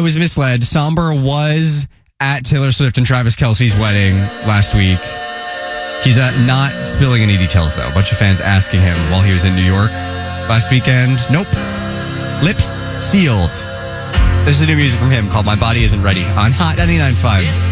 was misled. Somber was at Taylor Swift and Travis Kelce's wedding last week. He's not spilling any details, though. A bunch of fans asking him while he was in New York last weekend. Nope. Lips sealed. This is new music from him called My Body Isn't Ready on Hot 99.5.